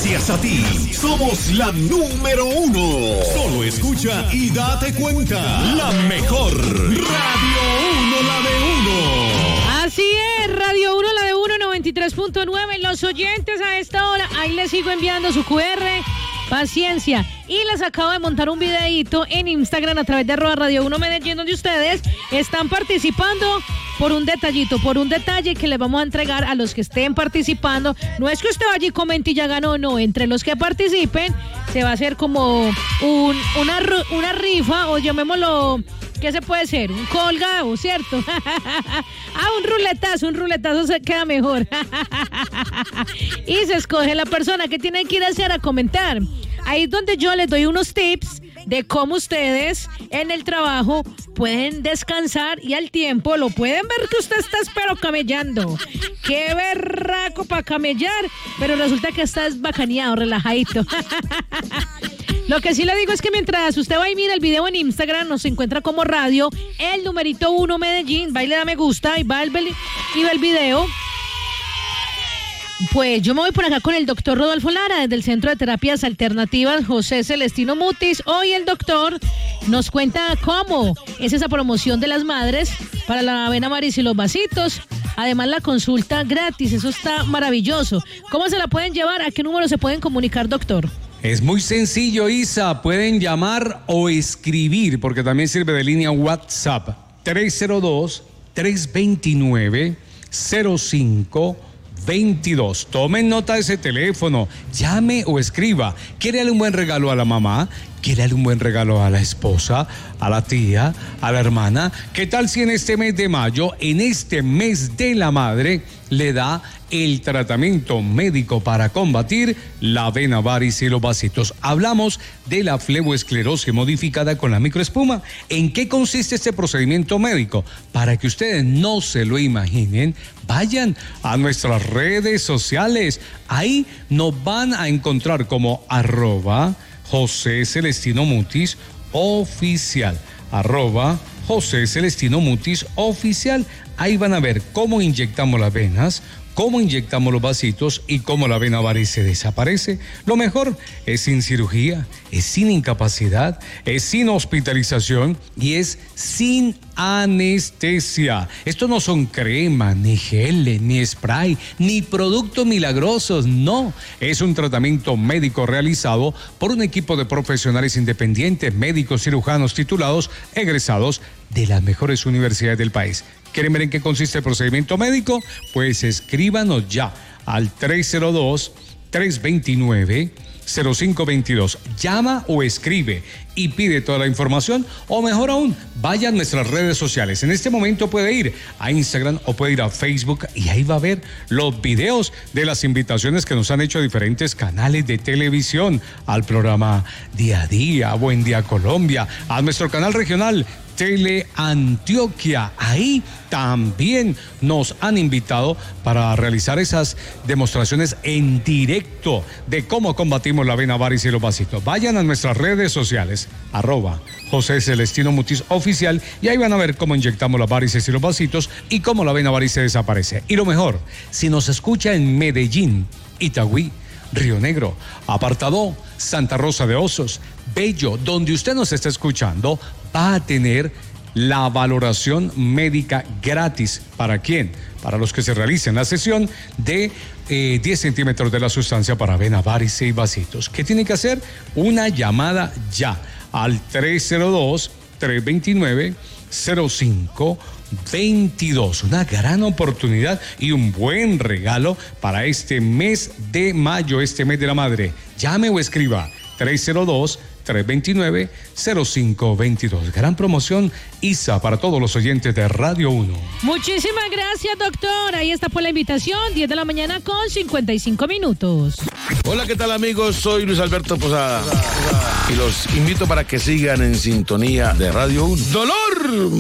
Gracias a ti, somos la número 1. Solo escucha y date cuenta. La mejor. Radio 1, la de 1. Así es, Radio 1, la de 1, 93.9. Los oyentes a esta hora, ahí les sigo enviando su QR. Paciencia. Y les acabo de montar un videíto en Instagram a través de @Radio 1 Medellín, donde ustedes están participando por un detallito, por un detalle que les vamos a entregar a los que estén participando. No es que usted vaya y comente y ya ganó, no. Entre los que participen se va a hacer como una rifa, o llamémoslo, ¿qué se puede ser? Un colgado, ¿cierto? Un ruletazo se queda mejor. Y se escoge la persona que tiene que ir a hacer a comentar. Ahí es donde yo les doy unos tips de cómo ustedes en el trabajo pueden descansar y al tiempo lo pueden ver que usted está pero camellando. Qué berraco para camellar, pero resulta que está bacaneado, relajadito. Lo que sí le digo es que mientras usted va y mira el video en Instagram, nos encuentra como radio, el numerito 1 Medellín, va y le da me gusta y va y ve el video. Pues yo me voy por acá con el doctor Rodolfo Lara, desde el Centro de Terapias Alternativas José Celestino Mutis. Hoy el doctor nos cuenta cómo es esa promoción de las madres para la avena Maris y los vasitos. Además, la consulta gratis, eso está maravilloso. ¿Cómo se la pueden llevar? ¿A qué número se pueden comunicar, doctor? Es muy sencillo, Isa. Pueden llamar o escribir, porque también sirve de línea WhatsApp. 302-329-0522. Tomen nota de ese teléfono, llame o escriba. ¿Quiere darle un buen regalo a la mamá? ¿Quiere darle un buen regalo a la esposa, a la tía, a la hermana? ¿Qué tal si en este mes de mayo, en este mes de la madre, le da el tratamiento médico para combatir la avena Varis y los vasitos? Hablamos de la fleboesclerosis modificada con la microespuma. ¿En qué consiste este procedimiento médico? Para que ustedes no se lo imaginen, vayan a nuestras redes sociales. Ahí nos van a encontrar como @José Celestino Mutis oficial, @José Celestino Mutis oficial. Ahí van a ver cómo inyectamos las venas, cómo inyectamos los vasitos y cómo la avena Varis se desaparece. Lo mejor es sin cirugía, es sin incapacidad, es sin hospitalización y es sin anestesia. Esto no son crema, ni gel, ni spray, ni productos milagrosos, no. Es un tratamiento médico realizado por un equipo de profesionales independientes, médicos, cirujanos titulados, egresados de las mejores universidades del país. ¿Quieren ver en qué consiste el procedimiento médico? Pues escríbanos ya al 302-329-0522. Llama o escribe y pide toda la información, o mejor aún, vaya a nuestras redes sociales. En este momento puede ir a Instagram o puede ir a Facebook y ahí va a ver los videos de las invitaciones que nos han hecho diferentes canales de televisión, al programa Día a Día, Buen Día Colombia, a nuestro canal regional Teleantioquia. Ahí también nos han invitado para realizar esas demostraciones en directo de cómo combatimos la avena Varis y los vasitos. Vayan a nuestras redes sociales, @José Celestino Mutis oficial, y ahí van a ver cómo inyectamos las varices y los vasitos y cómo la avena Varis se desaparece. Y lo mejor, si nos escucha en Medellín, Itagüí, Río Negro, Apartadó, Santa Rosa de Osos, Bello, donde usted nos está escuchando, va a tener la valoración médica gratis. ¿Para quién? Para los que se realicen la sesión de 10 centímetros de la sustancia para avena, varices y vasitos. ¿Qué tiene que hacer? Una llamada ya al 302-329-0522. Una gran oportunidad y un buen regalo para este mes de mayo, este mes de la madre. Llame o escriba 302-329-0522. Gran promoción, Isa, para todos los oyentes de Radio 1. Muchísimas gracias, doctor. Ahí está por la invitación, 10 de la mañana con 55 minutos. Hola, ¿qué tal, amigos? Soy Luis Alberto Posada y los invito para que sigan en sintonía de Radio 1. ¡Dolor!